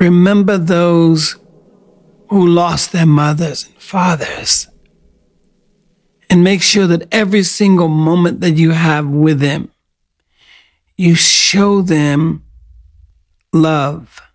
Remember those who lost their mothers and fathers. And make sure that every single moment that you have with them, you show them love.